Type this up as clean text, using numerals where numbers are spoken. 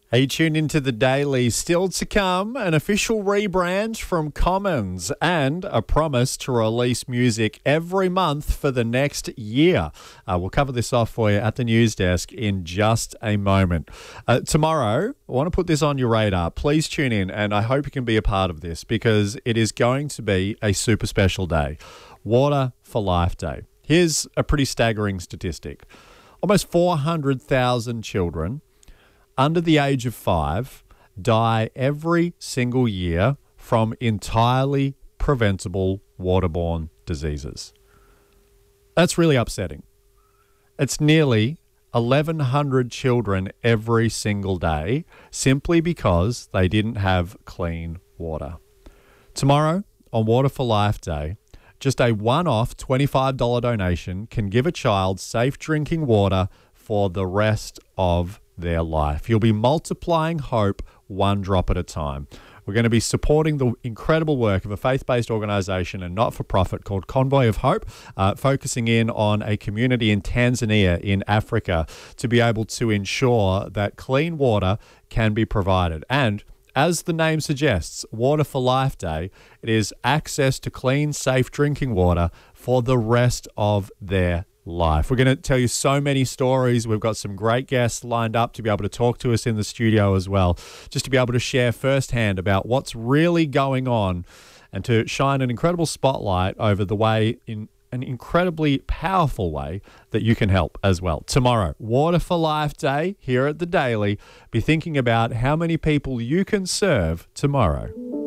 Hey, tune into the Daily. Still to come, an official rebrand from Commons and a promise to release music every month for the next year. We'll cover this off for you at the news desk in just a moment. Tomorrow, I want to put this on your radar. Please tune in, and I hope you can be a part of this because it is going to be a super special day. Water for Life Day. Here's a pretty staggering statistic. Almost 400,000 children under the age of 5 die every single year from entirely preventable waterborne diseases. That's really upsetting. It's nearly 1,100 children every single day simply because they didn't have clean water. Tomorrow, on Water for Life Day, just a one-off $25 donation can give a child safe drinking water for the rest of their life. You'll be multiplying hope one drop at a time. We're going to be supporting the incredible work of a faith-based organisation and not-for-profit called Convoy of Hope, focusing in on a community in Tanzania in Africa to be able to ensure that clean water can be provided. And as the name suggests, Water for Life Day, it is access to clean, safe drinking water for the rest of their life. We're going to tell you so many stories. We've got some great guests lined up to be able to talk to us in the studio as well, just to be able to share firsthand about what's really going on and to shine an incredible spotlight over the way, in an incredibly powerful way, that you can help as well. Tomorrow, Water for Life Day here at The Daily. Be thinking about how many people you can serve tomorrow.